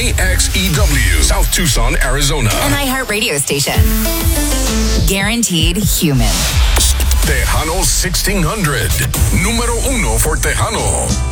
KXEW, South Tucson, Arizona. An iHeart radio station. Guaranteed human. Tejano 1600. Número 1 for Tejano.